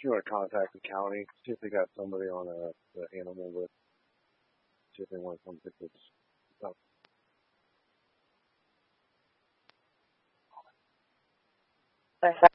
If you want to contact the county, see if they got somebody on the animal list, see if they want to come pick this up. Thanks.